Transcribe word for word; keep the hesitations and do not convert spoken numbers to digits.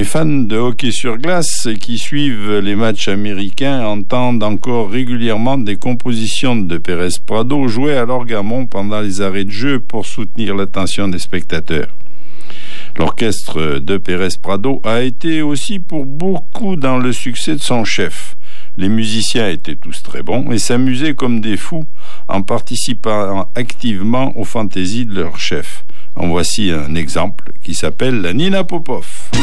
Les fans de hockey sur glace qui suivent les matchs américains entendent encore régulièrement des compositions de Pérez Prado jouées à l'orgamon pendant les arrêts de jeu pour soutenir l'attention des spectateurs. L'orchestre de Pérez Prado a été aussi pour beaucoup dans le succès de son chef. Les musiciens étaient tous très bons et s'amusaient comme des fous en participant activement aux fantaisies de leur chef. En voici un exemple qui s'appelle la Nina Popov.